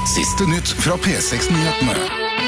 Siste nytt fra P6-nyhetene.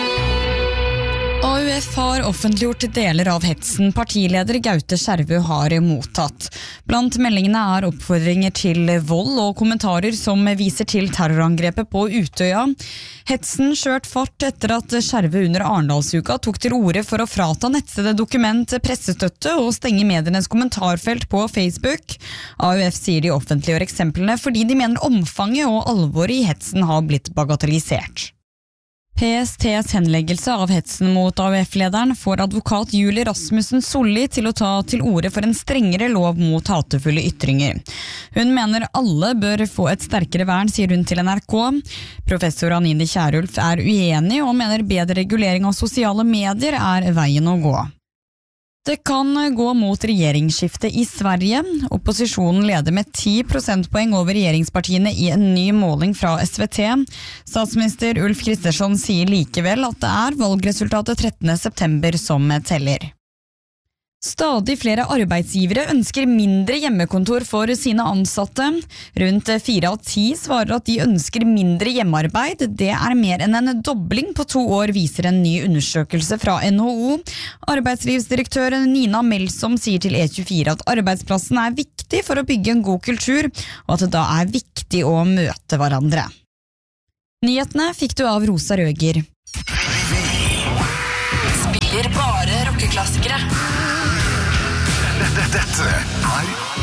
AUF har offentliggjort deler av hetsen partileder Gaute Skjervø har mottatt. Blant meldingene er oppfordringer til vold og kommentarer som viser til terrorangrepet på Utøya. Hetsen skjørt fart etter at Skjervø under Arendalsuka tok til orde for å frata nettstedet Dokument pressestøtte og stenge medienes kommentarfelt på Facebook. AUF sier de offentliggjør eksemplene fordi de mener omfanget og alvoret i hetsen har blitt bagatellisert. PSTs henleggelse av hetsen mot AUF-lederen får advokat Julie Rasmussen Solli til å ta til orde for en strengere lov mot hatefulle ytringer. Hun mener alle bør få et sterkere vern, sier hun til NRK. Professor Anine Kjærulf er uenig og mener bedre regulering av sosiale medier er veien å gå. Det kan gå mot regjeringsskifte i Sverige. Opposisjonen leder med 10 prosentpoeng over regjeringspartiene i en ny måling fra SVT. Statsminister Ulf Kristersson sier likevel at det er valgresultatet 13. september som teller. Stadig flere arbeidsgivere ønsker mindre hjemmekontor for sine ansatte. Rundt 4 av 10 svarer at de ønsker mindre hjemmearbeid. Det er mer enn en dobling på 2 år, viser en ny undersøkelse fra NHO. Arbeidslivsdirektør Nina Melsom sier til E24 at arbeidsplassen er viktig for å bygge en god kultur, og at det da er viktig å møte hverandre. Nyhetene fikk du av Rosa Røger. Spiller bare rockeklassikere. Dette er